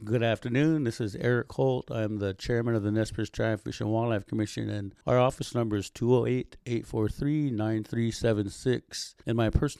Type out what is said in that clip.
Good afternoon. This is Eric Holt. I'm the chairman of the Nez Perce Tribe Fish and Wildlife Commission, and our office number is 208 843 9376. And my personal